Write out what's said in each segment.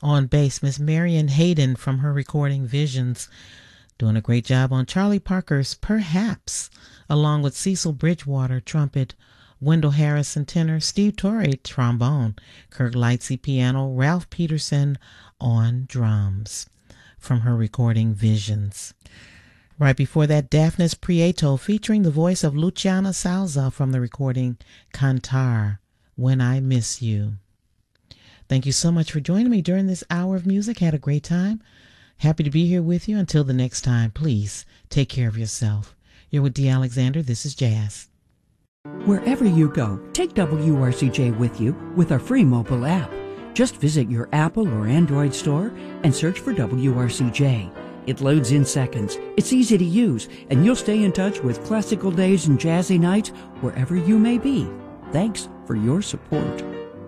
On bass, Miss Marian Hayden from her recording Visions, doing a great job on Charlie Parker's Perhaps, along with Cecil Bridgewater, trumpet, Wendell Harrison, tenor, Steve Torrey, trombone, Kirk Lightsey, piano, Ralph Peterson on drums, from her recording Visions. Right before that, Daphnis Prieto featuring the voice of Luciana Salza from the recording Cantar, When I Miss You. Thank you so much for joining me during this hour of music. Had a great time. Happy to be here with you. Until the next time, please take care of yourself. You're with Dee Alexander. This is Jazz. Wherever you go, take WRCJ with you with our free mobile app. Just visit your Apple or Android store and search for WRCJ. It loads in seconds, it's easy to use, and you'll stay in touch with classical days and jazzy nights wherever you may be. Thanks for your support.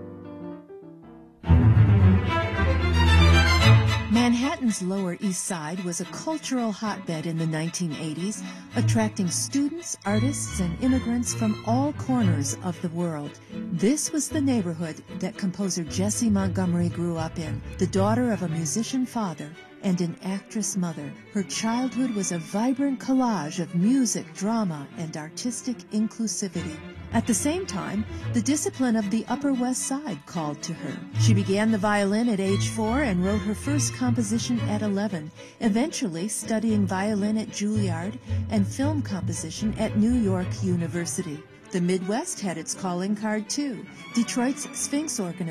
Manhattan's Lower East Side was a cultural hotbed in the 1980s, attracting students, artists, and immigrants from all corners of the world. This was the neighborhood that composer Jessie Montgomery grew up in, the daughter of a musician father and an actress mother. Her childhood was a vibrant collage of music, drama, and artistic inclusivity. At the same time, the discipline of the Upper West Side called to her. She began the violin at age 4 and wrote her first composition at 11, eventually studying violin at Juilliard and film composition at New York University. The Midwest had its calling card too. Detroit's Sphinx Organization